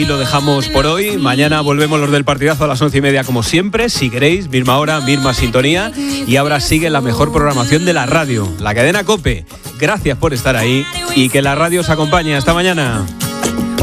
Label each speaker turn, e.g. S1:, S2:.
S1: lo dejamos por hoy. Mañana volvemos los del partidazo a las 11:30 como siempre. Si queréis, misma hora, misma sintonía. Y ahora sigue la mejor programación de la radio, la cadena COPE. Gracias por estar ahí y que la radio os acompañe. Hasta mañana.